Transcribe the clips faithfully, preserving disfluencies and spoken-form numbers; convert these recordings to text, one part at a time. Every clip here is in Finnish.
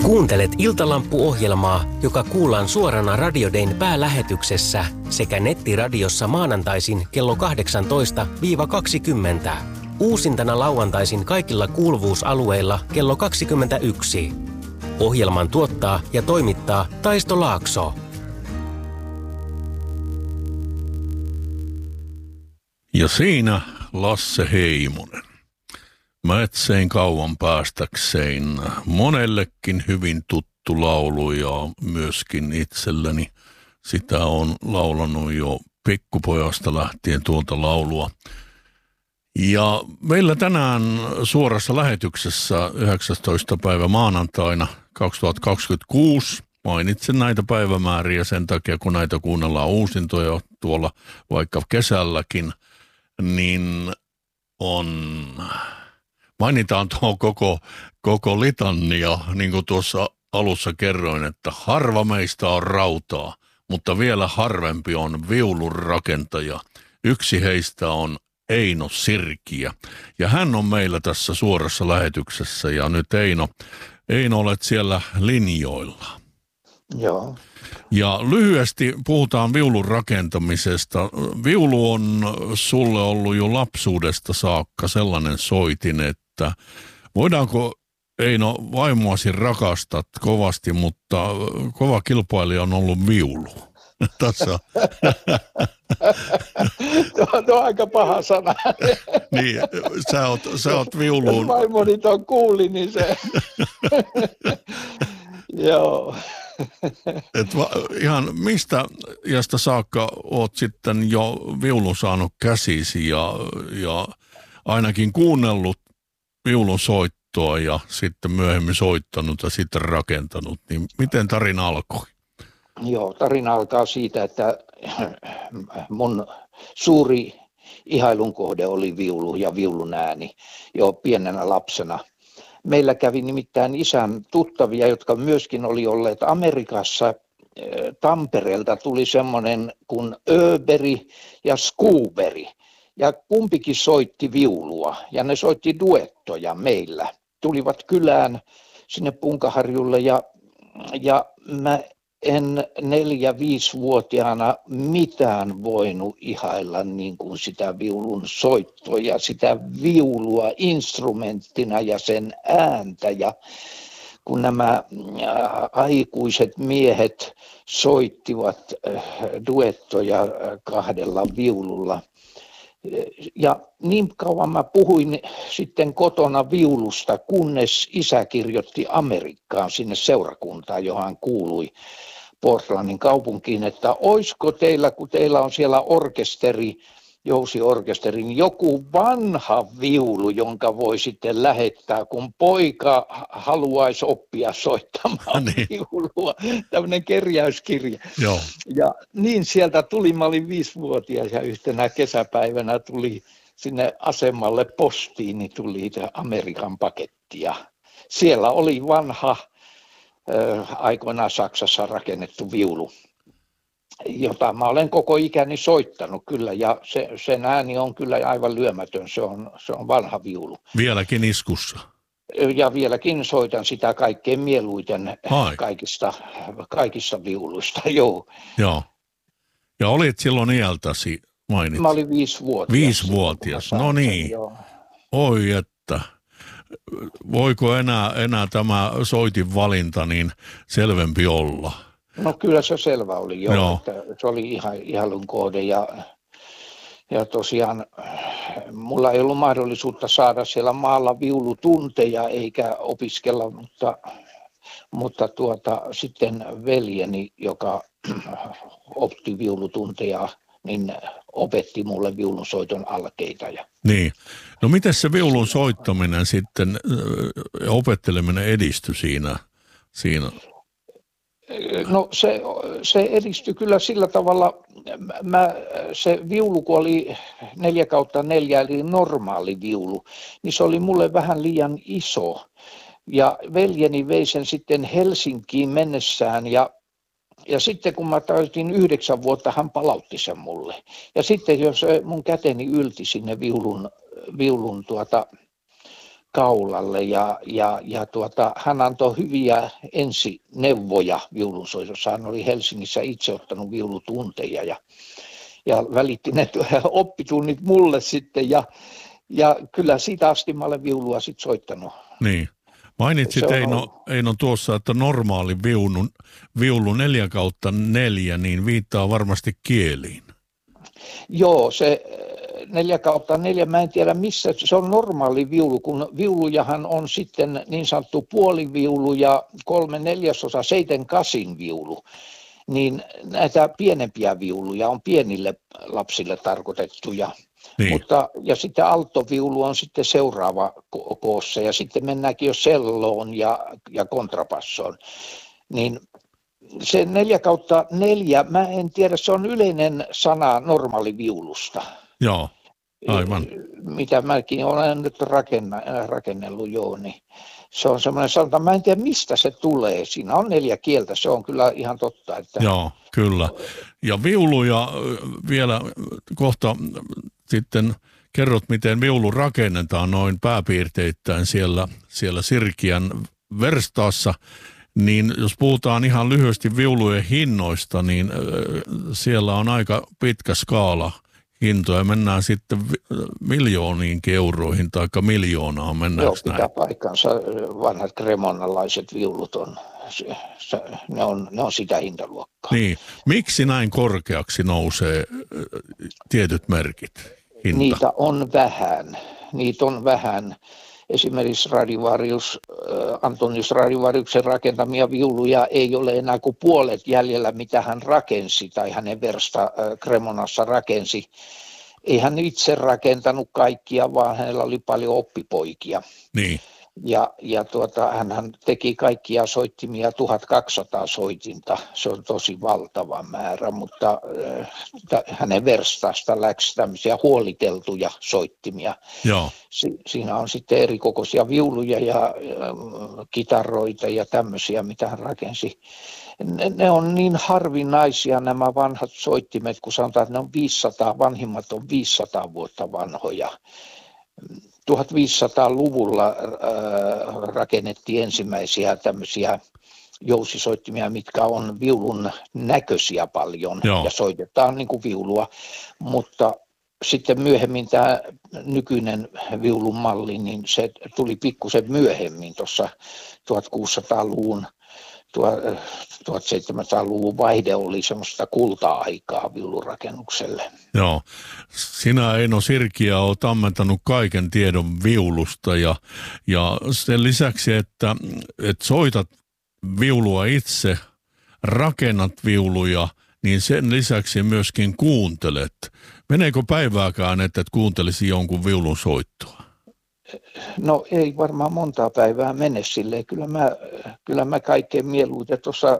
Kuuntelet Iltalampu-ohjelmaa, joka kuullaan suorana Radio Dayn päälähetyksessä sekä nettiradiossa maanantaisin kello kahdeksantoista kaksikymmentä. Uusintana lauantaisin kaikilla kuuluvuusalueilla kello kaksikymmentäyksi. Ohjelman tuottaa ja toimittaa Taisto Laakso. Ja siinä Lasse Heimonen. Mä etsein kauan päästäkseen monellekin hyvin tuttu laulu ja myöskin itselleni sitä on laulanut jo pikkupojasta lähtien tuolta laulua. Ja meillä tänään suorassa lähetyksessä yhdeksästoista päivä maanantaina kaksituhattakaksikymmentäkuusi, mainitsen näitä päivämääriä sen takia, kun näitä kuunnellaan uusintoja tuolla vaikka kesälläkin, niin on... Mainitaan tuo koko, koko litania, niin kuin tuossa alussa kerroin, että harva meistä on rautaa, mutta vielä harvempi on viulun rakentaja. Yksi heistä on Eino Sirkiä, ja hän on meillä tässä suorassa lähetyksessä, ja nyt Eino, Eino olet siellä linjoilla. Joo. Ja lyhyesti puhutaan viulun rakentamisesta. Viulu on sulle ollut jo lapsuudesta saakka sellainen soitin, että voidaanko, Eino, vaimoasi rakastat kovasti, mutta kova kilpailija on ollut viulu. Tässä. Tuo, tuo on aika paha sana. Niin, sä oot, sä oot viuluun. Jos vaimoni tuon kuuli, niin se... Joo. Et va, ihan mistä iästä saakka oot sitten jo viulun saanut käsisi ja, ja ainakin kuunnellut viulun soittoa ja sitten myöhemmin soittanut ja sitten rakentanut, niin miten tarina alkoi? Joo, tarina alkaa siitä, että mun suuri ihailun kohde oli viulu ja viulun ääni jo pienenä lapsena. Meillä kävi nimittäin isän tuttavia, jotka myöskin oli olleet Amerikassa. Tampereelta tuli semmoinen kuin Öberi ja Skuuberi. Ja kumpikin soitti viulua ja ne soitti duettoja meillä. Tulivat kylään sinne Punkaharjulle ja, ja mä en neljä-viisivuotiaana mitään voinut ihailla niin kuin sitä viulun soittoa ja sitä viulua instrumenttina ja sen ääntä. Ja kun nämä aikuiset miehet soittivat duettoja kahdella viululla. Ja niin kauan mä puhuin sitten kotona viulusta, kunnes isä kirjoitti Amerikkaan sinne seurakuntaan, johon hän kuului Portlandin kaupunkiin, että oisko teillä, kun teillä on siellä orkesteri, jousiorkesteri, niin joku vanha viulu, jonka voi sitten lähettää, kun poika haluaisi oppia soittamaan niin. viulua. Tämmöinen kerjäyskirja. Joo. Ja niin sieltä tuli, mä olin viisivuotias ja yhtenä kesäpäivänä tuli sinne asemalle postiin, niin tuli Amerikan paketti. Ja siellä oli vanha, äh, aikoinaan Saksassa rakennettu viulu, jota mä olen koko ikäni soittanut kyllä, ja se, sen ääni on kyllä aivan lyömätön, se on, se on vanha viulu. Vieläkin iskussa? Ja vieläkin soitan sitä kaikkein mieluiten Ai. kaikista, kaikista viuluista, joo. Joo. Ja olit silloin iältäsi, mainit? Mä olin viisivuotias. Viisivuotias, no niin. Joo. Oi että, voiko enää, enää tämä soitin valinta niin selvempi olla? No kyllä se selvä oli jo, Joo. että se oli ihan ihailun kohde ja, ja tosiaan mulla ei ollut mahdollisuutta saada siellä maalla viulutunteja eikä opiskella, mutta, mutta tuota, sitten veljeni, joka opti viulutunteja, niin opetti mulle viulunsoiton alkeita. Ja... Niin. No miten se viulun soittaminen sitten, opetteleminen edistyi siinä? siinä? No se, se edistyi kyllä sillä tavalla, mä, se viulu kun oli neljä kautta neljä eli normaali viulu, niin se oli mulle vähän liian iso. Ja veljeni vei sen sitten Helsinkiin mennessään ja, ja sitten kun mä täytin yhdeksän vuotta, hän palautti sen mulle. Ja sitten jos mun käteni ylti sinne viulun, viulun tuota, kaulalle ja, ja, ja tuota, hän antoi hyviä ensineuvoja viulunsoitossa. Hän oli Helsingissä itse ottanut viulutunteja ja, ja välitti ne oppitunnit mulle sitten ja, ja kyllä siitä asti mä olen viulua sitten soittanut. Niin. Mainitsit Eino, Eino tuossa, että normaali viulu, viulu neljä kautta neljä, niin viittaa varmasti kieliin. Joo, se neljä kautta neljä, mä en tiedä missä, se on normaali viulu, kun viulujahan on sitten niin sanottu puoliviulu ja kolme neljäsosa, seitsemän kasin viulu. Niin näitä pienempiä viuluja on pienille lapsille tarkoitettuja. Niin. Mutta, ja sitten alttoviulu on sitten seuraava ko- koossa ja sitten mennäänkin jo selloon ja, ja kontrapassoon. Niin se neljä kautta neljä, mä en tiedä, se on yleinen sana normaaliviulusta. Joo, aivan. Mitä mäkin olen nyt rakenna, rakennellut, joo, niin se on semmoinen sanonta, mä en tiedä mistä se tulee. Siinä on neljä kieltä, se on kyllä ihan totta. Että... Joo, kyllä. Ja viuluja vielä kohta sitten kerrot, miten viulu rakennetaan noin pääpiirteittäin siellä, siellä Sirkiän verstaassa. Niin jos puhutaan ihan lyhyesti viulujen hinnoista, niin siellä on aika pitkä skaala hintoja. Mennään sitten miljooniin euroihin tai miljoonaan. Joo, pitää paikkansa. Vanhat kremonalaiset viulut on, ne on, ne on sitä hintaluokkaa. Niin. Miksi näin korkeaksi nousee tietyt merkit? Hinta? Niitä on vähän. Niitä on vähän. Esimerkiksi Radivarius, Antonius Radivariuksen rakentamia viuluja ei ole enää kuin puolet jäljellä, mitä hän rakensi tai hänen versta Cremonassa rakensi. Ei hän itse rakentanut kaikkia, vaan hänellä oli paljon oppipoikia. Niin. Ja, ja tuota, hän teki kaikkia soittimia, tuhatkaksisataa soitinta, se on tosi valtava määrä, mutta äh, hänen verstaasta läksi tämmöisiä huoliteltuja soittimia. Joo. Si- siinä on sitten erikokoisia viuluja ja äh, kitaroita ja tämmöisiä, mitä hän rakensi. Ne, ne on niin harvinaisia nämä vanhat soittimet, kun sanotaan, että ne on viisisataa, vanhimmat on viisisataa vuotta vanhoja. tuhatviisisataaluvulla äh, rakennettiin ensimmäisiä tämmöisiä jousisoittimia, mitkä on viulun näköisiä paljon. Joo. Ja soitetaan niin kuin viulua, mutta sitten myöhemmin tämä nykyinen viulun malli, niin se tuli pikkusen myöhemmin tuossa tuhatkuusisataaluvun, tuhatseitsemänsataaluvun vaihde oli semmoista kulta-aikaa viulurakennukselle. Joo. Sinä, Eino Sirkiä, olet ammentanut kaiken tiedon viulusta ja, ja sen lisäksi, että, että soitat viulua itse, rakennat viuluja, niin sen lisäksi myöskin kuuntelet. Meneekö päivääkään, että et kuuntelisi jonkun viulun soittoa? No ei varmaan montaa päivää mene silleen. Kyllä mä, kyllä mä kaikkein mieluiten tuossa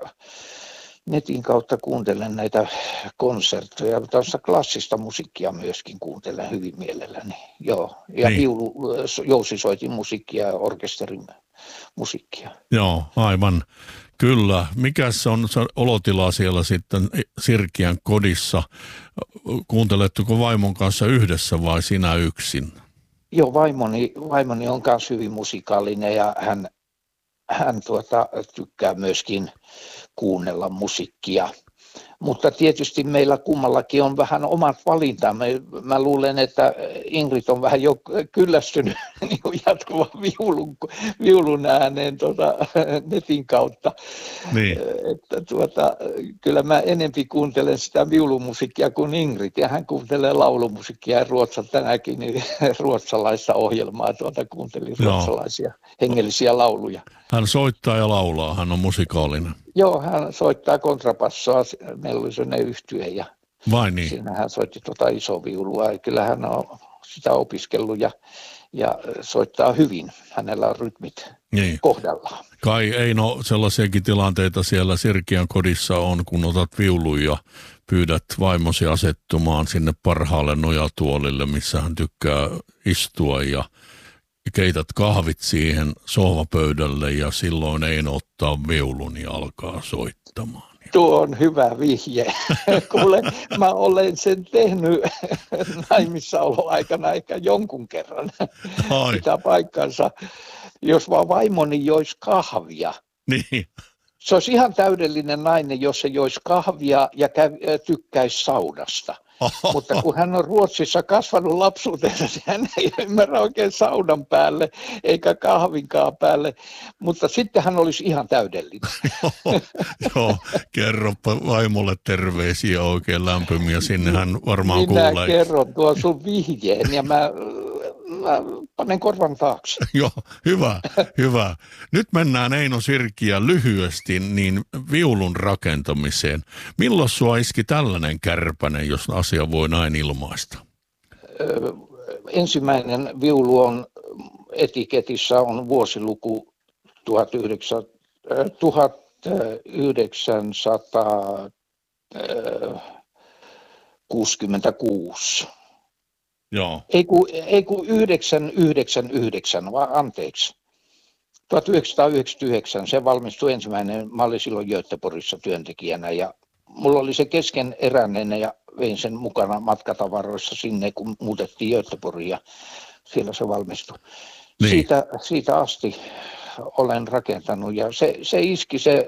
netin kautta kuuntelen näitä konsertteja. Tuossa klassista musiikkia myöskin kuuntelen hyvin mielelläni. Joo. Ja niin. Viulu, jousisoitin musiikkia ja orkesterin musiikkia. Joo, aivan. Kyllä. Mikäs on se olotila siellä sitten Sirkiän kodissa? Kuunteletteko vaimon kanssa yhdessä vai sinä yksin? Joo, vaimoni, vaimoni on myös hyvin musikaalinen ja hän, hän tuota, tykkää myöskin kuunnella musiikkia. Mutta tietysti meillä kummallakin on vähän omat valintamme. Mä luulen, että Ingrid on vähän jo kyllästynyt niin jatkuvan viulun, viulun ääneen tuota, netin kautta. Niin. Että tuota, kyllä mä enempi kuuntelen sitä viulumusiikkia kuin Ingrid. Ja hän kuuntelee laulumusiikkia ja Ruotsa tänäkin niin ruotsalaista ohjelmaa. Tuota, kuuntelin ruotsalaisia Joo. hengellisiä lauluja. Hän soittaa ja laulaa, hän on musikaalinen. Joo, hän soittaa kontrapassoa, meillä oli sellainen yhtye ja Vai niin? siinä hän soitti tuota isoviulua. Kyllä hän on sitä opiskellut ja, ja soittaa hyvin, hänellä on rytmit niin kohdallaan. Kai Eino, sellaisiakin tilanteita siellä Sirkiän kodissa on, kun otat viulun ja pyydät vaimosi asettumaan sinne parhaalle nojatuolille, missä hän tykkää istua ja keität kahvit siihen sohvapöydälle ja silloin Eino ottaa viulun ja alkaa soittamaan. Tuo on hyvä vihje. Kuule, mä olen sen tehnyt naimissaoloaikana ehkä jonkun kerran. Ai. Sitä paikkansa. Jos vaan vaimoni joisi kahvia. Niin. Se olisi ihan täydellinen nainen, jos se joisi kahvia ja käy, tykkäisi saunasta. Oho. Mutta kun hän on Ruotsissa kasvanut lapsuutensa, niin hän ei ymmärrä oikein saunan päälle eikä kahvinkaan päälle. Mutta sitten hän olisi ihan täydellinen. Joo, joo, kerropa vaimolle terveisiä oikein lämpimiä. Sinne hän varmaan Minä kuulee. Minä kerron tuon sun vihjeen ja mä... Mä panen korvan taakse. Joo, hyvä, hyvä. Nyt mennään Eino Sirkkiä lyhyesti niin viulun rakentamiseen. Milloin sua iski tällainen kärpänen, jos asia voi näin ilmaista? Ö, ensimmäinen viulu on etiketissä on vuosiluku tuhatyhdeksänsataakuusikymmentäkuusi. Joo. Ei kun, ei kun yhdeksän yhdeksän yhdeksän, vaan anteeksi. tuhatyhdeksänsataayhdeksänkymmentäyhdeksän, se valmistui ensimmäinen. Mä olin silloin Göteborgissa työntekijänä ja mulla oli se keskeneräinen ja vein sen mukana matkatavaroissa sinne, kun muutettiin Göteborgiin ja siellä se valmistui. Niin. Siitä, siitä asti olen rakentanut ja se, se iski se,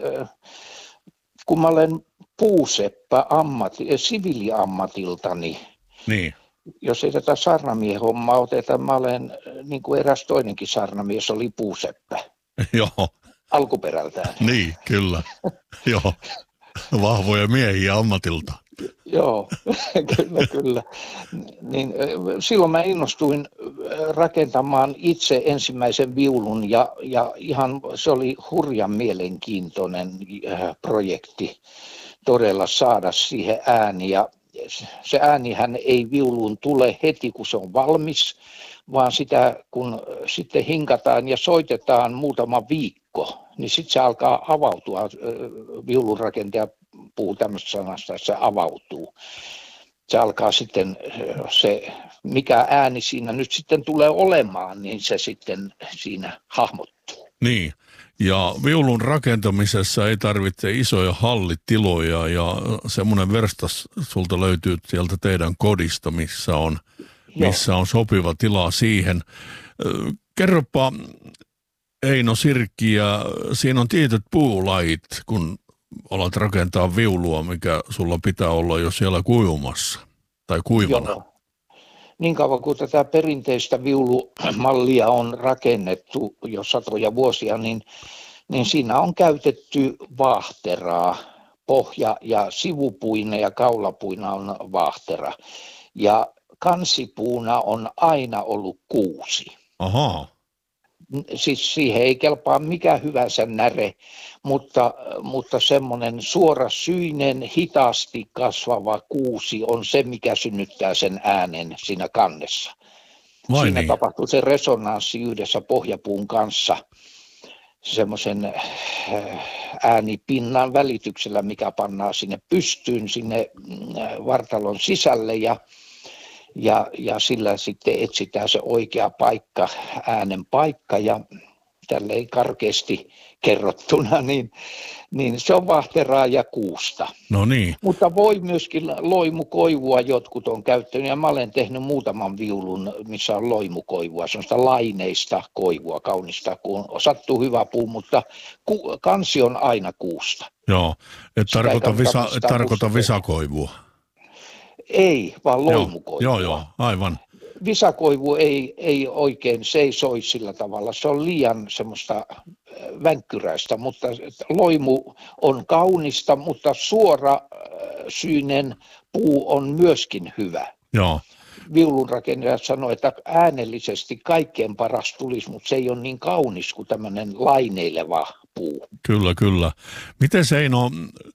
kun mä olen puuseppä ammatti, siviiliammatiltani. Niin. Jos ei tätä sarnamiehommaa oteta, mä olen, niin kuin eräs toinenkin sarnamies, oli puuseppä. Joo. Alkuperältään. Niin, kyllä. Joo. Vahvoja miehiä ammatilta. Joo, kyllä, kyllä. Niin, silloin mä innostuin rakentamaan itse ensimmäisen viulun ja, ja ihan se oli hurjan mielenkiintoinen projekti todella saada siihen ääni ja se äänihän ei viuluun tule heti, kun se on valmis, vaan sitä kun sitten hinkataan ja soitetaan muutama viikko, niin sitten se alkaa avautua. Viulunrakentaja puhuu tämmöistä sanasta, että se avautuu. Se alkaa sitten, se, mikä ääni siinä nyt sitten tulee olemaan, niin se sitten siinä hahmottuu. Niin. Ja viulun rakentamisessa ei tarvitse isoja hallitiloja ja semmoinen verstas sulta löytyy sieltä teidän kodista, missä on, missä on sopiva tila siihen. Kerropa Eino Sirkki, ja siinä on tietyt puulajit, kun alat rakentaa viulua, mikä sulla pitää olla jo siellä kuivumassa tai kuivana. Joo. Niin kauan kuin tätä perinteistä viulumallia on rakennettu jo satoja vuosia, niin, niin siinä on käytetty vaahteraa. Pohja- ja sivupuina ja kaulapuina on vaahtera. Ja kansipuuna on aina ollut kuusi. Ahaa. Siis siihen ei kelpaa mikä hyvänsä näre, mutta, mutta semmoinen suorasyinen, hitaasti kasvava kuusi on se, mikä synnyttää sen äänen siinä kannessa. Vai siinä niin? Tapahtuu se resonanssi yhdessä pohjapuun kanssa semmoisen äänipinnan välityksellä, mikä pannaan sinne pystyyn, sinne vartalon sisälle ja Ja, ja sillä sitten etsitään se oikea paikka, äänen paikka ja tälleen karkeasti kerrottuna, niin, niin se on vaahteraa ja kuusta. No niin. Mutta voi myöskin loimukoivua jotkut on käyttänyt ja mä olen tehnyt muutaman viulun, missä on loimukoivua, sellaista laineista koivua, kaunista, kun sattuu hyvä puu, mutta ku, kansi on aina kuusta. Joo, et tarkoita, visa, et tarkoita visakoivua. Ei, vaan loimukoivua. Joo, joo, aivan. Visakoivu ei, ei oikein, se ei soi sillä tavalla. Se on liian semmoista vänkkyräistä, mutta loimu on kaunista, mutta suorasyinen puu on myöskin hyvä. Joo. Viulunrakentaja sanoi, että äänellisesti kaikkein paras tulisi, mutta se ei ole niin kaunis kuin tämmöinen laineileva puu. Kyllä, kyllä. Miten se Eino,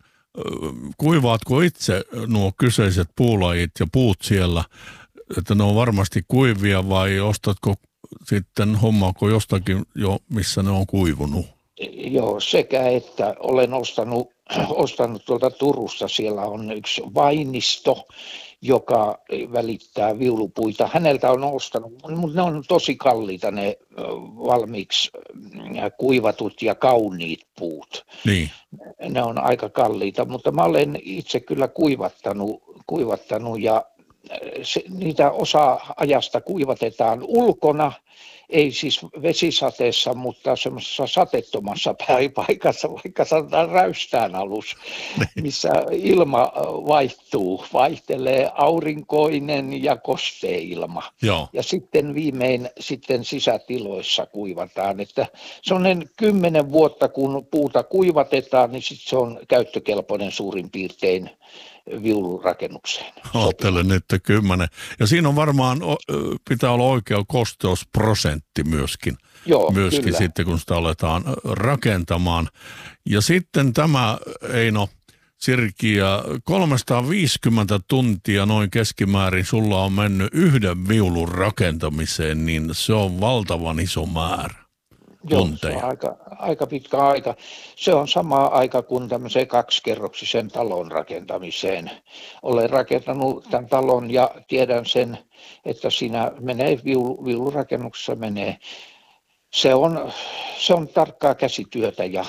kuivaatko itse nuo kyseiset puulajit ja puut siellä, että ne on varmasti kuivia vai ostatko sitten, hommaako jostakin jo, missä ne on kuivunut? Joo, sekä että olen ostanut ostanut tuolta Turusta. Siellä on yksi Vainisto, joka välittää viulupuita. Häneltä on ostanut, mutta ne on tosi kalliita ne valmiiksi kuivatut ja kauniit puut. Niin. Ne on aika kalliita, mutta mä olen itse kyllä kuivattanut, kuivattanut ja se, niitä osa ajasta kuivatetaan ulkona, ei siis vesisateessa, mutta semmoisessa sateettomassa paikassa, vaikka sanotaan Räystään alus, missä ilma vaihtuu, vaihtelee aurinkoinen ja kostea ilma. Joo. Ja sitten viimein sitten sisätiloissa kuivataan, että semmoinen kymmenen vuotta kun puuta kuivatetaan, niin sitten se on käyttökelpoinen suurin piirtein viulurakennukseen. Ajattelen, että kymmenen. Ja siinä on varmaan, pitää olla oikea kosteusprosentti myöskin, Joo, myöskin kyllä. sitten, kun sitä aletaan rakentamaan. Ja sitten tämä, Eino Sirkiä, kolmesataaviisikymmentä tuntia noin keskimäärin sulla on mennyt yhden viulun rakentamiseen, niin se on valtavan iso määrä. Joo, se on aika, aika pitkä aika. Se on sama aika kuin tämmöiseen kaksikerroksisen talon rakentamiseen. Olen rakentanut tämän talon ja tiedän sen, että siinä menee, viulu, viulurakennuksessa menee. Se on, se on tarkkaa käsityötä ja,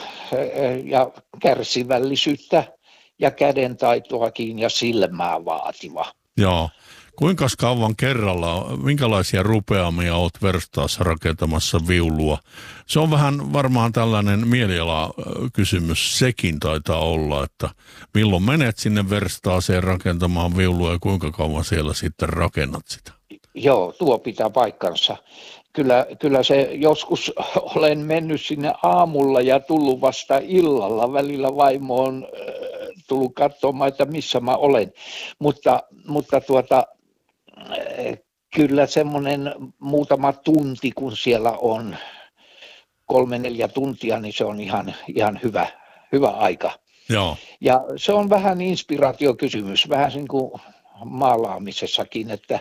ja kärsivällisyyttä ja kädentaitoakin ja silmää vaativa. Joo. Kuinka kauan kerralla, minkälaisia rupeamia olet verstaassa rakentamassa viulua? Se on vähän varmaan tällainen mielialakysymys, sekin taitaa olla, että milloin menet sinne verstaaseen rakentamaan viulua ja kuinka kauan siellä sitten rakennat sitä? Joo, tuo pitää paikkansa. Kyllä, kyllä se joskus olen mennyt sinne aamulla ja tullut vasta illalla. Välillä vaimo on äh, tullut katsomaan, että missä mä olen, mutta, mutta tuota... Kyllä semmoinen muutama tunti, kun siellä on kolme, neljä tuntia, niin se on ihan, ihan hyvä, hyvä aika. Joo. Ja se on vähän inspiraatiokysymys, vähän niin kuin maalaamisessakin, että,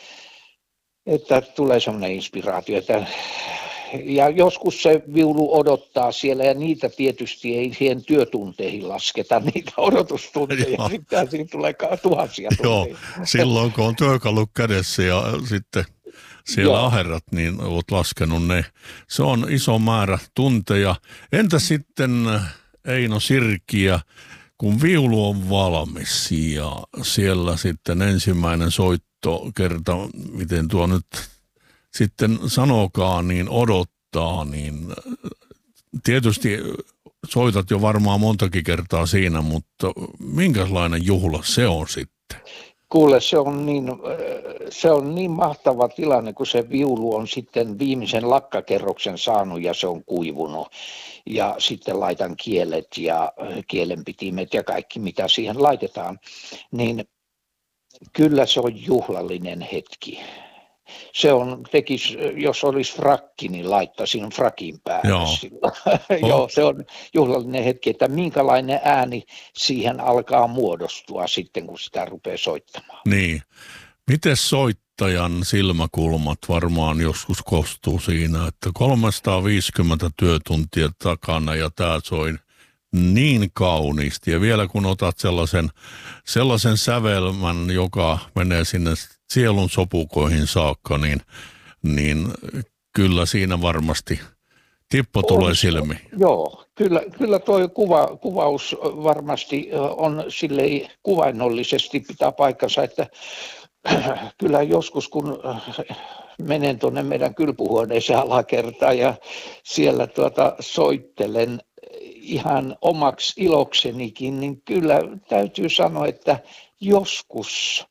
että tulee semmoinen inspiraatio. Että, ja joskus se viulu odottaa siellä ja niitä tietysti ei siihen työtunteihin lasketa, niitä odotustunteja, sitten siinä tulee tuhansia tunteja. Joo, silloin kun on työkalu kädessä ja sitten siellä Joo. aherrat, niin olet laskenut ne. Se on iso määrä tunteja. Entä sitten Eino Sirkiä, kun viulu on valmis ja siellä sitten ensimmäinen soittokerta, miten tuo nyt sitten sanokaan, niin odottaa, niin tietysti soitat jo varmaan montakin kertaa siinä, mutta minkälainen juhla se on sitten? Kuule, se on niin, se on niin mahtava tilanne, kun se viulu on sitten viimeisen lakkakerroksen saanut ja se on kuivunut. Ja sitten laitan kielet ja kielenpitimet ja kaikki, mitä siihen laitetaan. Niin kyllä se on juhlallinen hetki. Se on, tekis, jos olisi frakki, niin laittaisin frakin päälle. Joo. Joo, se on juhlallinen hetki, että minkälainen ääni siihen alkaa muodostua sitten, kun sitä rupeaa soittamaan. Niin. Miten soittajan silmäkulmat varmaan joskus kostuu siinä, että kolmesataaviisikymmentä työtuntia takana ja tää soi niin kauniisti. Ja vielä kun otat sellaisen, sellaisen sävelmän, joka menee sinne sielun sopukoihin saakka, niin, niin kyllä siinä varmasti tippo tulee silmiin. Joo, kyllä, kyllä tuo kuva, kuvaus varmasti on silleen kuvainnollisesti pitää paikkansa, että kyllä joskus kun menen tuonne meidän kylpyhuoneeseen alakertaan ja siellä tuota soittelen ihan omaksi iloksenikin, niin kyllä täytyy sanoa, että joskus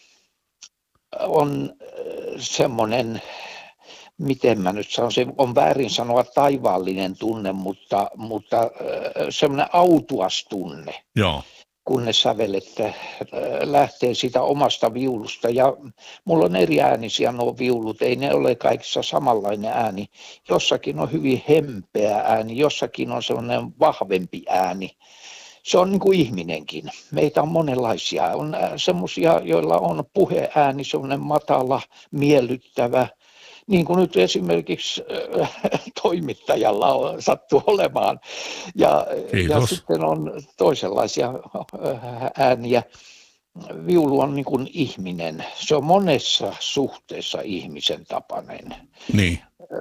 on semmoinen, miten mä nyt sanon, se on väärin sanoa taivaallinen tunne, mutta, mutta semmoinen autuas tunne. Joo. Kun ne sävelet lähtee sitä omasta viulusta. Ja mulla on eri äänisiä nuo viulut, ei ne ole kaikissa samanlainen ääni. Jossakin on hyvin hempeä ääni, jossakin on sellainen vahvempi ääni. Se on niin kuin ihminenkin. Meitä on monenlaisia. On semmoisia, joilla on puheääni, semmoinen matala, miellyttävä. niin kuin nyt esimerkiksi äh, toimittajalla on, sattuu olemaan. Ja, ja sitten on toisenlaisia äh, ääniä. Viulu on niin kuin ihminen. Se on monessa suhteessa ihmisen tapainen. Niin.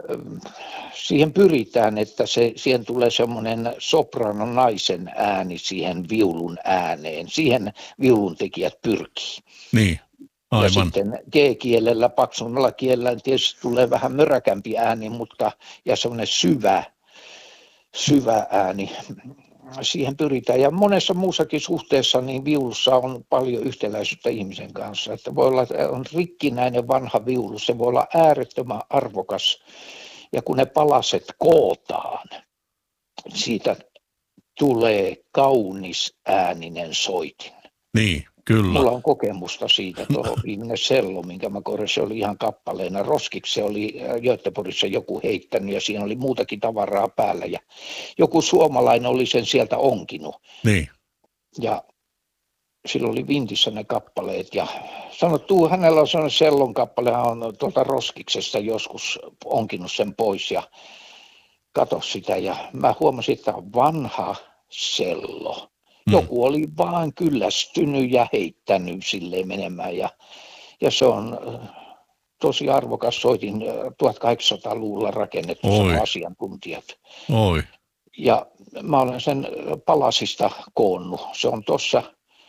Siihen pyritään, että se, siihen tulee semmoinen sopranon naisen ääni siihen viulun ääneen. Siihen viulun tekijät pyrkii. Niin, aivan. Ja sitten G-kielellä, paksummalla kielellä tietysti tulee vähän möräkämpi ääni, mutta ja semmoinen syvä, syvä ääni. Siihen pyritään. Ja monessa muussakin suhteessa niin viulussa on paljon yhtäläisyyttä ihmisen kanssa. Että voi olla, että on rikkinäinen vanha viulu, se voi olla äärettömän arvokas. Ja kun ne palaset kootaan, siitä tulee kaunis ääninen soitin. Niin, kyllä. Mulla on kokemusta siitä, tuo viimeinen sello, minkä mä korjasin, se oli ihan kappaleena. Roskiksi se oli Göteborgissa joku heittänyt ja siinä oli muutakin tavaraa päällä. Ja joku suomalainen oli sen sieltä onkinut. Niin. Ja sillä oli vintissä ne kappaleet ja sanottu, hänellä on sellainen sellon kappale, hän on tuolta Roskiksesta joskus onkinut sen pois ja katso sitä. Ja mä huomasin, että on vanha sello. Joku oli vaan kyllästynyt ja heittänyt silleen menemään ja, ja se on tosi arvokas soitin tuhatkahdeksansataaluvulla rakennettu asiantuntijat. Oi. Ja mä olen sen palasista koonnut. Se on tossa,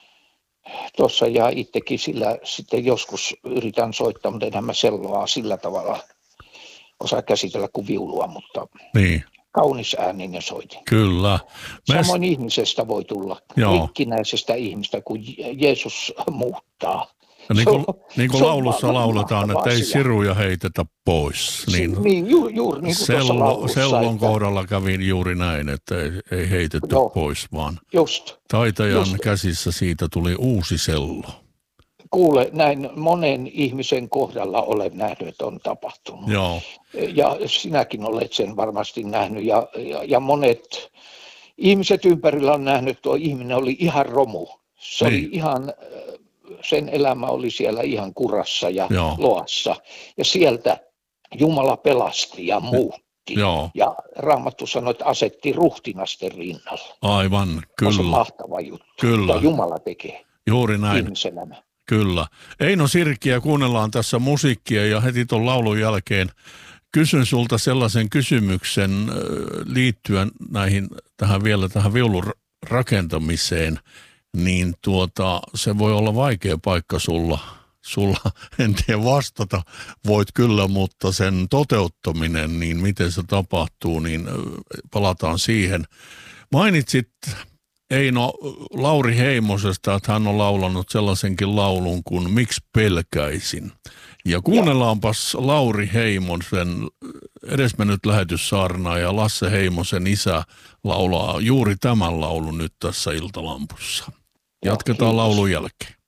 tossa ja itsekin sillä sitten joskus yritän soittaa, mutta enhän mä selloa sillä tavalla osaa käsitellä kuin viulua, mutta... Niin. Kaunis ääninen soitin. Kyllä. Mä Samoin ihmisestä voi tulla, rikkinäisestä ihmistä, kun Jeesus muuttaa. Ja niin kuin, niin kuin laulussa lauletaan, että asia. Ei siruja heitetä pois. Niin, niin ju, juuri niin kuin sello, laulussa. Sellon että... kohdalla kävin juuri näin, että ei, ei heitetty Joo. pois, vaan Just. taitajan Just. käsissä siitä tuli uusi sello. Kuule, näin monen ihmisen kohdalla olen nähnyt, että on tapahtunut. Joo. Ja sinäkin olet sen varmasti nähnyt ja, ja, ja monet ihmiset ympärillä on nähnyt, että tuo ihminen oli ihan romu. Se niin. oli ihan, sen elämä oli siellä ihan kurassa ja Joo. loassa. Ja sieltä Jumala pelasti ja muutti. Joo. Ja Raamattu sanoi, että asetti ruhtinasten rinnalla. Aivan, kyllä. Se on mahtava juttu. Kyllä. Jumala tekee. Juuri näin. Ihmiselämä. Kyllä. Eino Sirkkiä kuunnellaan tässä musiikkia ja heti tuon laulun jälkeen kysyn sulta sellaisen kysymyksen liittyen näihin, tähän vielä tähän viulun rakentamiseen, niin tuota, se voi olla vaikea paikka sulla, sulla en tiedä vastata, voit kyllä, mutta sen toteuttaminen, niin miten se tapahtuu, niin palataan siihen. Mainitsit Eino Lauri Heimosesta, että hän on laulanut sellaisenkin laulun kuin Miksi pelkäisin. Ja kuunnellaanpas Lauri Heimosen edesmennyt lähetyssaarnaaja ja Lasse Heimosen isä laulaa juuri tämän laulun nyt tässä Iltalampussa. Jatketaan laulun jälkeen.